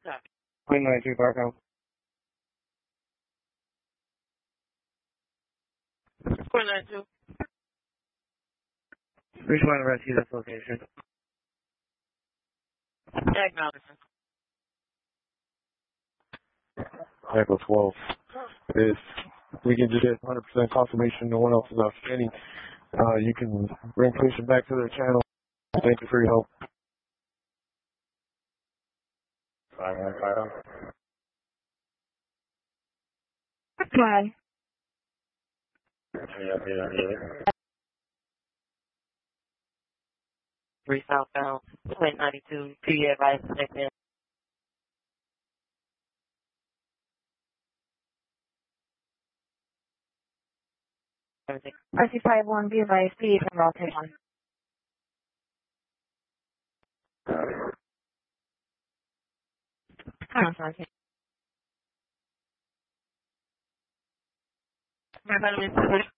292 Barco. 492. Which one rescue this location? Acknowledgement. Echo 12. If we can just get 100% confirmation no one else is outstanding, you can bring patient back to their channel. Thank you for your help. 515. Why? 3 southbound, 292, PA advice, check in. RC51, be advised, PA from Route 1. Sorry. My vitamin